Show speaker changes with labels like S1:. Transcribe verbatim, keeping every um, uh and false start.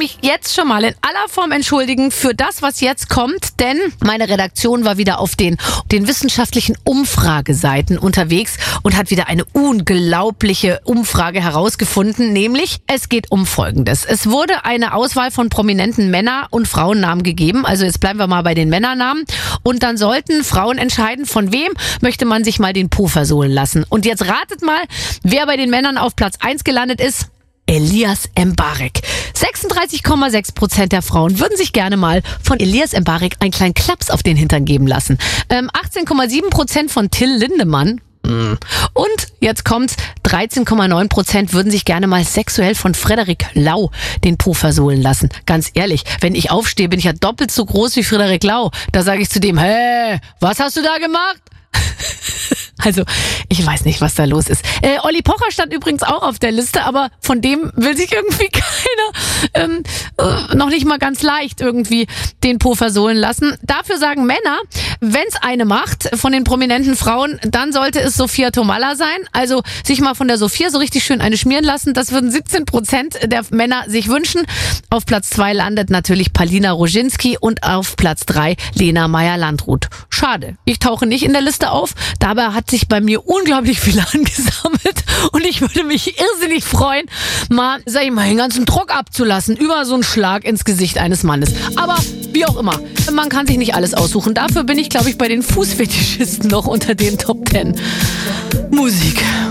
S1: mich jetzt schon mal in aller Form entschuldigen für das, was jetzt kommt, denn meine Redaktion war wieder auf den, den wissenschaftlichen Umfrageseiten unterwegs und hat wieder eine unglaubliche Umfrage herausgefunden, nämlich es geht um Folgendes. Es wurde eine Auswahl von prominenten Männer- und Frauennamen gegeben, also jetzt bleiben wir mal bei den Männernamen und dann sollten Frauen entscheiden, von wem möchte man sich mal den Po versohlen lassen. Und jetzt ratet mal, wer bei den Männern auf Platz eins gelandet ist. Elias Mbarek. sechsunddreißig Komma sechs Prozent der Frauen würden sich gerne mal von Elias Mbarek einen kleinen Klaps auf den Hintern geben lassen. Ähm, achtzehn Komma sieben Prozent von Till Lindemann. Mm. Und jetzt kommt's, dreizehn Komma neun Prozent würden sich gerne mal sexuell von Frederik Lau den Po versohlen lassen. Ganz ehrlich, wenn ich aufstehe, bin ich ja doppelt so groß wie Frederik Lau. Da sage ich zu dem, hä, was hast du da gemacht? Also, ich weiß nicht, was da los ist. Äh, Olli Pocher stand übrigens auch auf der Liste, aber von dem will sich irgendwie keiner ähm, äh, noch nicht mal ganz leicht irgendwie den Po versohlen lassen. Dafür sagen Männer, wenn es eine macht von den prominenten Frauen, dann sollte es Sophia Tomalla sein. Also sich mal von der Sophia so richtig schön eine schmieren lassen. Das würden siebzehn Prozent der Männer sich wünschen. Auf Platz zwei landet natürlich Palina Roginski und auf Platz drei Lena Meyer-Landrut. Schade, ich tauche nicht in der Liste auf. Dabei hat sich bei mir unglaublich viel angesammelt und ich würde mich irrsinnig freuen, mal, sag ich mal, den ganzen Druck abzulassen über so einen Schlag ins Gesicht eines Mannes. Aber wie auch immer, man kann sich nicht alles aussuchen. Dafür bin ich, glaube ich, bei den Fußfetischisten noch unter den Top Ten. Musik.